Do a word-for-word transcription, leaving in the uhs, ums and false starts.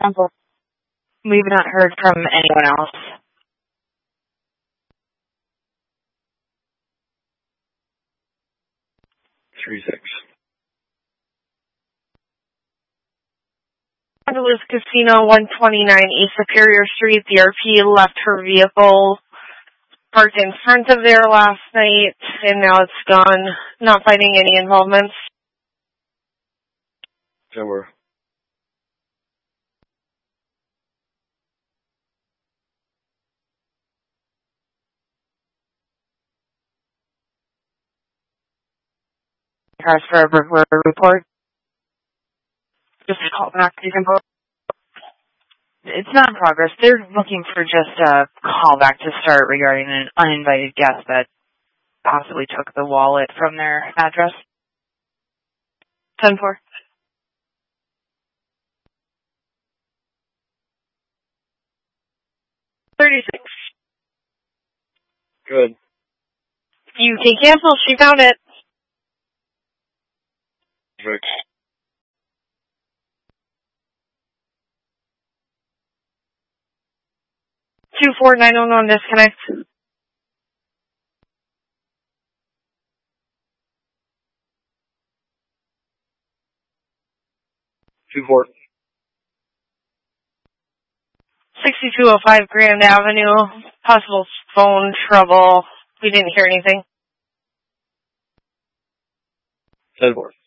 Temple. We've not heard from anyone else. three six. Angeles Casino, one twenty-nine East Superior Street. The R P left her vehicle parked in front of there last night, and now it's gone. Not finding any involvements. Timber. Cars for a burglary report. Just call back. You can vote. It's not in progress. They're looking for just a callback to start regarding an uninvited guest that possibly took the wallet from their address. ten four. thirty-six. Good. You can cancel. She found it. Perfect. two four nine one one disconnect. two four. sixty-two oh five Grand Avenue. Possible phone trouble. We didn't hear anything. ten four.